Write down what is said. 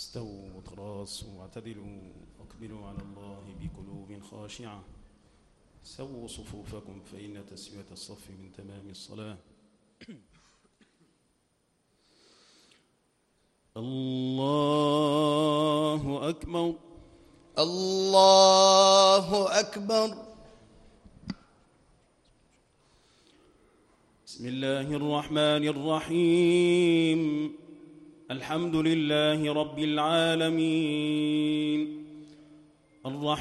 استووا وتراصوا واعتدلوا واقبلوا على الله بقلوب خاشعة. سووا صفوفكم فإن تسوية الصف من تمام الصلاة. الله أكبر. الله أكبر. بسم الله الرحمن الرحيم. الحمد لله رب العالمين. الرحمن